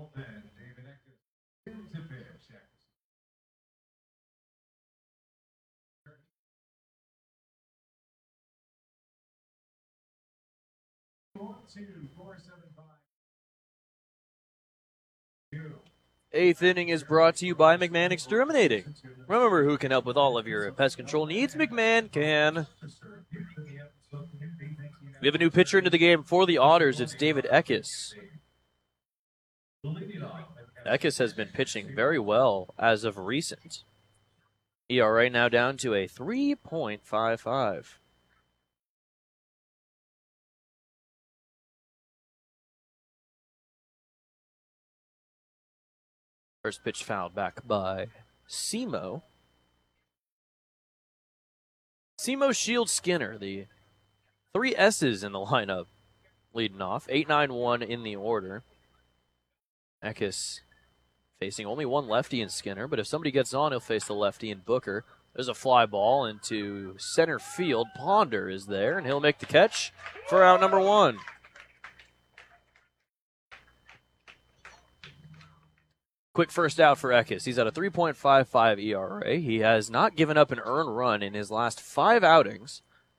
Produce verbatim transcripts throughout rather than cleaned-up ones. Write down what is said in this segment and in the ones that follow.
Eighth inning is brought to you by McMahon Exterminating. Remember who can help with all of your pest control needs? McMahon can. We have a new pitcher into the game for the Otters. It's David Eckes. Eckes has been pitching very well as of recent. E R A now down to a three point five five. First pitch fouled back by Simo. Simo, Shields, Skinner, the three S's in the lineup leading off. eight nine one in the order. Eckes facing only one lefty in Skinner, but if somebody gets on, he'll face the lefty in Booker. There's a fly ball into center field. Ponder is there, and he'll make the catch for out number one. Quick first out for Eckes. He's at a three point five five E R A. He has not given up an earned run in his last five outings.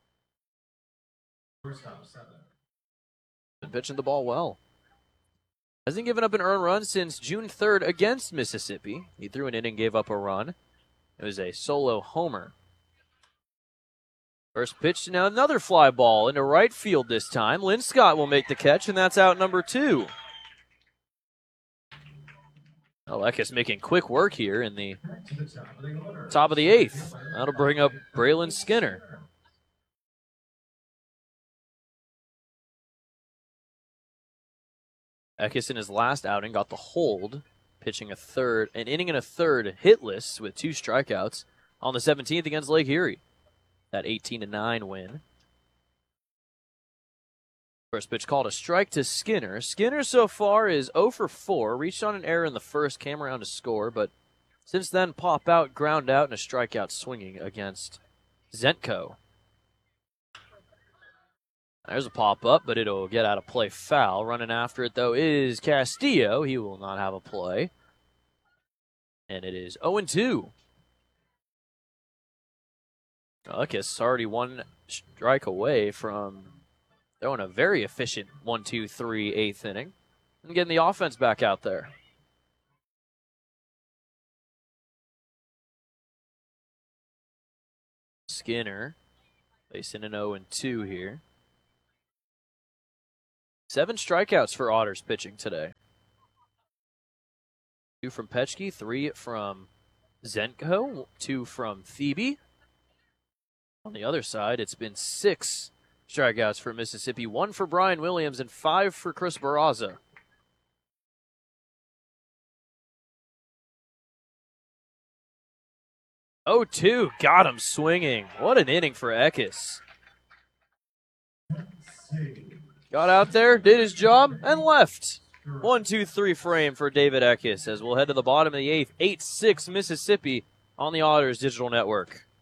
Been pitching the ball well. Hasn't given up an earned run since June third against Mississippi. He threw an inning, gave up a run. It was a solo homer. First pitch, now another fly ball into right field this time. Linscott will make the catch, and that's out number two. Eckes making quick work here in the top of the eighth. That'll bring up Braylon Skinner. Eckes in his last outing got the hold, pitching a third, an inning and a third hitless with two strikeouts on the seventeenth against Lake Erie. That eighteen to nine win. First pitch called a strike to Skinner. Skinner so far is oh for four. Reached on an error in the first, came around to score, but since then pop out, ground out, and a strikeout swinging against Zentko. There's a pop-up, but it'll get out of play foul. Running after it, though, is Castillo. He will not have a play. And it is oh and two. Eckes already one strike away from throwing a very efficient one two three eighth inning and getting the offense back out there. Skinner facing an oh and two here. Seven strikeouts for Otters pitching today. Two from Petchke, three from Zentko, two from Thebe. On the other side, it's been six strikeouts for Mississippi, one for Brian Williams, and five for Chris Barraza. oh two, got him swinging. What an inning for Eckes. Got out there, did his job, and left. one two three frame for David Eckes as we'll head to the bottom of the eighth. eight six Mississippi on the Otters Digital Network.